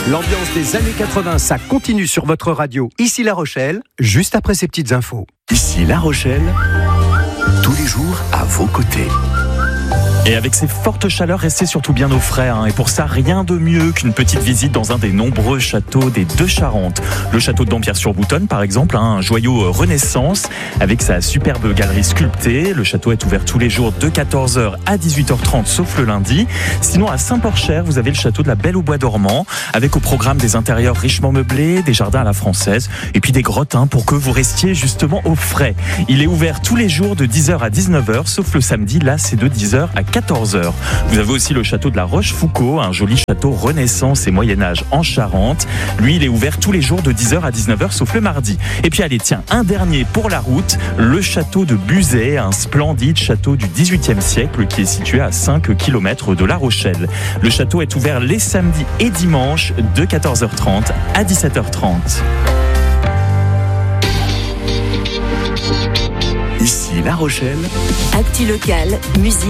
L'ambiance des années 80, ça continue sur votre radio. Ici La Rochelle, juste après ces petites infos. Ici La Rochelle, tous les jours à vos côtés. Et avec ces fortes chaleurs, restez surtout bien au frais. Et pour ça, rien de mieux qu'une petite visite dans un des nombreux châteaux des Deux-Charentes. Le château de Dampierre-sur-Boutonne, par exemple, un joyau Renaissance avec sa superbe galerie sculptée. Le château est ouvert tous les jours de 14h à 18h30, sauf le lundi. Sinon, à Saint-Porcher, vous avez le château de la Belle au Bois dormant, avec au programme des intérieurs richement meublés, des jardins à la française, et puis des grottes pour que vous restiez justement au frais. Il est ouvert tous les jours de 10h à 19h, sauf le samedi. Là, c'est de 10h à 14h. Vous avez aussi le château de la Rochefoucauld, un joli château Renaissance et Moyen-Âge en Charente. Lui, il est ouvert tous les jours de 10h à 19h, sauf le mardi. Et puis allez, tiens, un dernier pour la route, le château de Buzet, un splendide château du XVIIIe siècle qui est situé à 5 km de La Rochelle. Le château est ouvert les samedis et dimanches de 14h30 à 17h30. Ici La Rochelle. Actu locale, musique.